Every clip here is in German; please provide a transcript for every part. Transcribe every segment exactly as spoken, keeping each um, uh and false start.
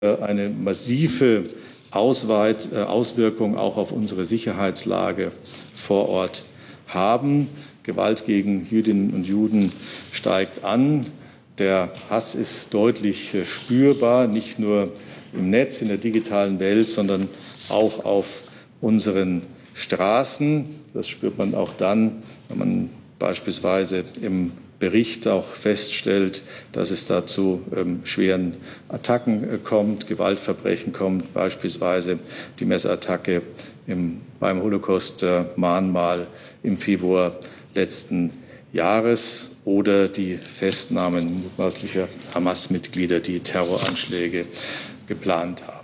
eine massive Ausweit, äh, Auswirkung auch auf unsere Sicherheitslage vor Ort haben. Gewalt gegen Jüdinnen und Juden steigt an. Der Hass ist deutlich äh, spürbar, nicht nur im Netz, in der digitalen Welt, sondern auch auf unseren Straßen. Das spürt man auch dann, wenn man beispielsweise im Bericht auch feststellt, dass es da zu ähm, schweren Attacken äh, kommt, Gewaltverbrechen kommt, beispielsweise die Messerattacke im, beim Holocaust-Mahnmal im Februar letzten Jahres oder die Festnahmen mutmaßlicher Hamas-Mitglieder, die Terroranschläge geplant haben.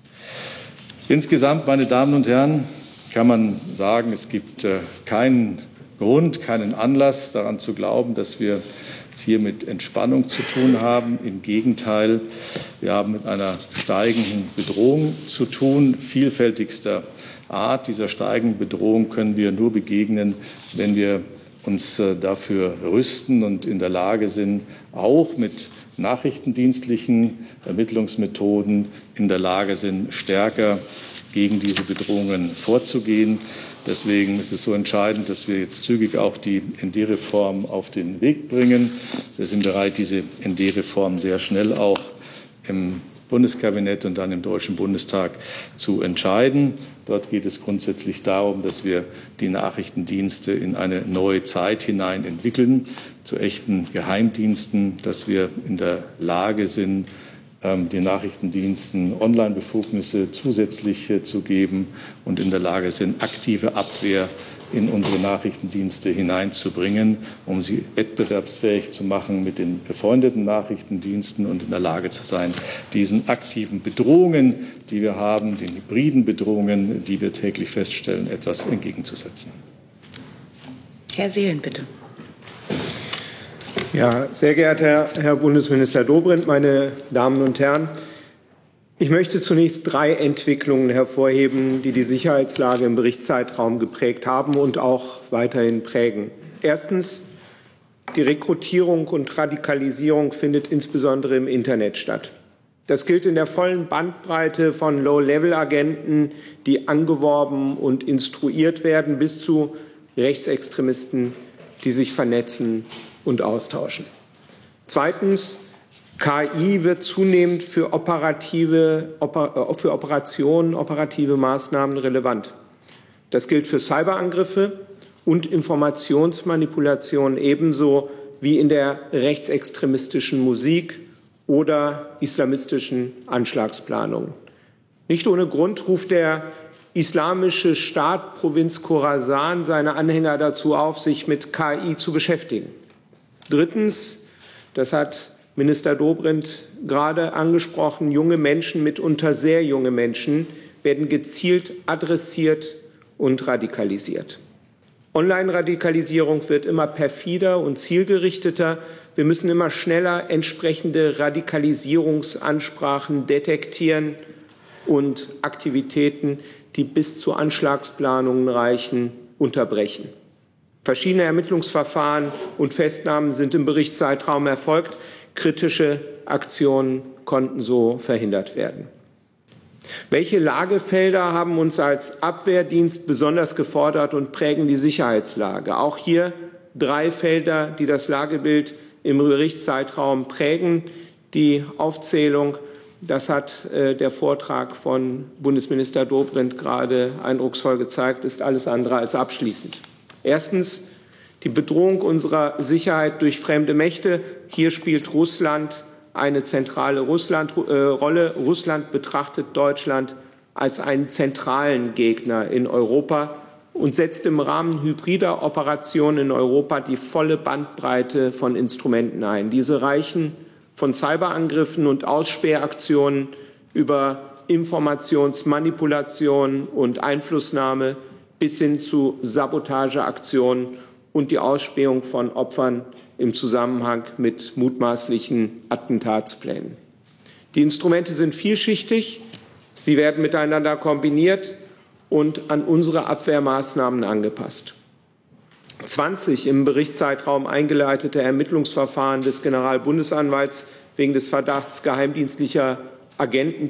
Insgesamt, meine Damen und Herren, kann man sagen, es gibt äh, keinen Grund, keinen Anlass daran zu glauben, dass wir es hier mit Entspannung zu tun haben. Im Gegenteil, wir haben mit einer steigenden Bedrohung zu tun, vielfältigster Art. Dieser steigenden Bedrohung können wir nur begegnen, wenn wir uns dafür rüsten und in der Lage sind, auch mit nachrichtendienstlichen Ermittlungsmethoden in der Lage sind, stärker gegen diese Bedrohungen vorzugehen. Deswegen ist es so entscheidend, dass wir jetzt zügig auch die N D-Reform auf den Weg bringen. Wir sind bereit, diese N D-Reform sehr schnell auch im Bundeskabinett und dann im Deutschen Bundestag zu entscheiden. Dort geht es grundsätzlich darum, dass wir die Nachrichtendienste in eine neue Zeit hinein entwickeln, zu echten Geheimdiensten, dass wir in der Lage sind, den Nachrichtendiensten Online-Befugnisse zusätzlich zu geben und in der Lage sind, aktive Abwehr in unsere Nachrichtendienste hineinzubringen, um sie wettbewerbsfähig zu machen mit den befreundeten Nachrichtendiensten und in der Lage zu sein, diesen aktiven Bedrohungen, die wir haben, den hybriden Bedrohungen, die wir täglich feststellen, etwas entgegenzusetzen. Herr Seelen, bitte. Ja, sehr geehrter Herr Bundesminister Dobrindt, meine Damen und Herren! Ich möchte zunächst drei Entwicklungen hervorheben, die die Sicherheitslage im Berichtszeitraum geprägt haben und auch weiterhin prägen. Erstens, die Rekrutierung und Radikalisierung findet insbesondere im Internet statt. Das gilt in der vollen Bandbreite von Low-Level-Agenten, die angeworben und instruiert werden, bis zu Rechtsextremisten, die sich vernetzen und austauschen. Zweitens, K I wird zunehmend für operative, für Operationen, operative Maßnahmen relevant. Das gilt für Cyberangriffe und Informationsmanipulation ebenso wie in der rechtsextremistischen Musik oder islamistischen Anschlagsplanung. Nicht ohne Grund ruft der Islamische Staat Provinz Khorasan seine Anhänger dazu auf, sich mit K I zu beschäftigen. Drittens, das hat Minister Dobrindt gerade angesprochen, junge Menschen, mitunter sehr junge Menschen, werden gezielt adressiert und radikalisiert. Online-Radikalisierung wird immer perfider und zielgerichteter. Wir müssen immer schneller entsprechende Radikalisierungsansprachen detektieren und Aktivitäten, die bis zu Anschlagsplanungen reichen, unterbrechen. Verschiedene Ermittlungsverfahren und Festnahmen sind im Berichtszeitraum erfolgt. Kritische Aktionen konnten so verhindert werden. Welche Lagefelder haben uns als Abwehrdienst besonders gefordert und prägen die Sicherheitslage? Auch hier drei Felder, die das Lagebild im Berichtszeitraum prägen. Die Aufzählung, das hat äh, der Vortrag von Bundesminister Dobrindt gerade eindrucksvoll gezeigt, ist alles andere als abschließend. Erstens die Bedrohung unserer Sicherheit durch fremde Mächte. Hier spielt Russland eine zentrale Russland, äh, Rolle. Russland betrachtet Deutschland als einen zentralen Gegner in Europa und setzt im Rahmen hybrider Operationen in Europa die volle Bandbreite von Instrumenten ein. Diese reichen von Cyberangriffen und Ausspähaktionen über Informationsmanipulation und Einflussnahme bis hin zu Sabotageaktionen und die Ausspähung von Opfern im Zusammenhang mit mutmaßlichen Attentatsplänen. Die Instrumente sind vielschichtig, sie werden miteinander kombiniert und an unsere Abwehrmaßnahmen angepasst. zwanzig im Berichtszeitraum eingeleitete Ermittlungsverfahren des Generalbundesanwalts wegen des Verdachts geheimdienstlicher Agenten